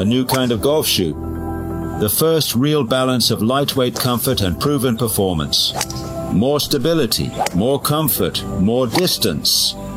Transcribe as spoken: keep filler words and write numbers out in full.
a new kind of golf shoe. The first real balance of lightweight comfort and proven performance. More stability, more comfort, more distance.